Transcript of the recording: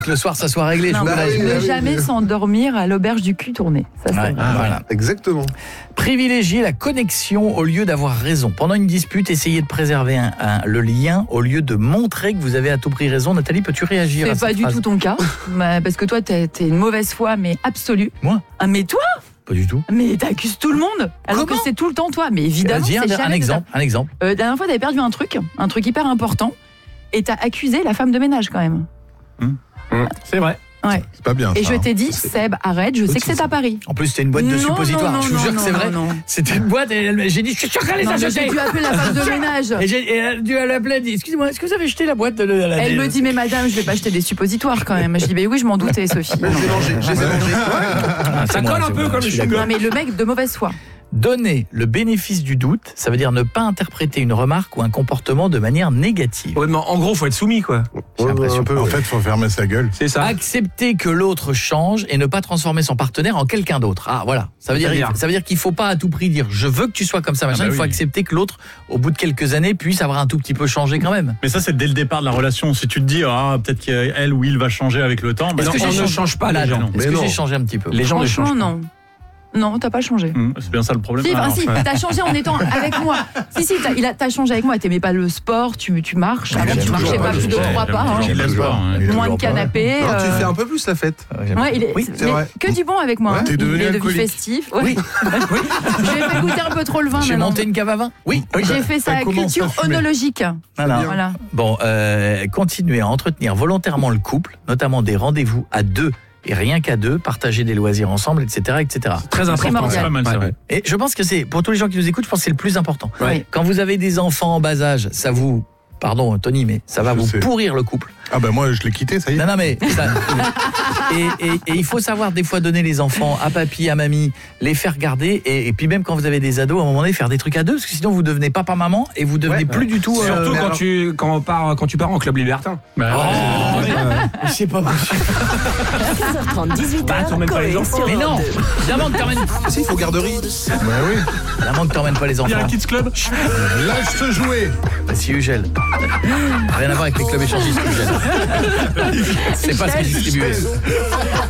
Le soir, ça soit réglé, je vous Ne l'imagine. jamais s'endormir à l'auberge du cul tourné. Ça, c'est Ouais, vrai. voilà. Exactement. Privilégier la connexion au lieu d'avoir raison. Pendant une dispute, essayez de préserver le lien au lieu de montrer que vous avez à tout prix raison. Nathalie, peux-tu réagir à C'est cette pas du phrase? tout ton cas. Parce que toi, t'es une mauvaise foi, mais absolue. Moi? Ah, mais toi? Pas du tout. Mais t'accuses tout le monde. Alors Comment que c'est tout le temps toi. Mais évidemment, Vas-y, c'est un jamais exemple. Un exemple. La dernière fois, t'avais perdu un truc hyper important. Et t'as accusé la femme de ménage quand même. C'est vrai. Ouais. C'est pas bien. Et ça, je hein. t'ai dit, Seb, arrête, je sais que c'est à Paris. En plus, c'était une boîte de suppositoires. Je vous jure que c'est vrai. Non. C'était une boîte et j'ai dit, je suis sûr qu'elle les Non, a mais jetées. j'ai dû appeler la femme de ménage. Et elle a dû l'appeler, elle dit, excusez-moi, est-ce que vous avez jeté la boîte de la... Elle me dit, mais madame, je vais pas acheter des suppositoires quand même. Je dis, mais oui, je m'en doutais, Sophie. Je les ai mangés. Ah, c'est Ça moi, colle un c'est peu moi, comme je le suis d'accord. Non, mais le mec de mauvaise foi. Donner le bénéfice du doute, ça veut dire ne pas interpréter une remarque ou un comportement de manière négative. Ouais, mais en gros, faut être soumis, quoi. J'ai l'impression. En fait, faut fermer sa gueule. C'est ça. Accepter que l'autre change et ne pas transformer son partenaire en quelqu'un d'autre. Ah voilà, ça veut dire qu'il faut pas à tout prix dire je veux que tu sois comme ça machin, il faut accepter que l'autre au bout de quelques années puisse avoir un tout petit peu changé quand même. Mais ça, c'est dès le départ de la relation. Si tu te dis, peut-être qu'elle ou il va changer avec le temps. Est-ce que on ne change pas Là, les gens? non. Est-ce que j'ai changé un petit peu? Les gens ne Franchement, changent pas. non. Non, t'as pas changé. C'est bien ça le problème. Si, Alors, si, t'as changé en étant avec moi. Si, t'as changé avec moi. T'aimais pas le sport, tu marches. Avant, tu marchais pas plus de 3 pas. hein. Il aime pas. Moins de canapé. Non, tu fais un peu plus la fête. Ouais, Oui, c'est mais vrai. que du bon avec moi. hein. T'es devenu il est devenu alcoolique. festif. Oui. Je lui ai fait goûter un peu trop le vin J'ai maintenant. monté une cave à vin. Oui. J'ai fait sa culture onologique. Voilà. Bon, continuez à entretenir volontairement le couple, notamment des rendez-vous à deux et rien qu'à deux, partager des loisirs ensemble, etc., etc. Très important. Primordial. C'est pas mal, c'est vrai. Et je pense que c'est, pour tous les gens qui nous écoutent, je pense que c'est le plus important. Ouais. Quand vous avez des enfants en bas âge, ça vous, pardon Tony, mais ça va Je vous sais. pourrir le couple. Ah ben moi, je l'ai quitté, ça y est. Non, mais ça, et il faut savoir des fois donner les enfants à papy, à mamie, les faire garder, et puis même quand vous avez des ados, à un moment donné, faire des trucs à deux, parce que sinon vous devenez papa-maman et vous devenez plus du tout... Surtout mais quand tu pars en club libertin. c'est pas possible. 15h30, 18h. Bah, t'emmènes pas les enfants. Mais non, évidemment que t'emmènes, Si, il faut garderie. Bah oui. évidemment que t'emmènes pas les Il y a un enfants. kids club. Lâche ce jouet. Bah, si Ugel. Rien à voir avec les clubs échangistes, Ugel. C'est pas ce qui est distribué.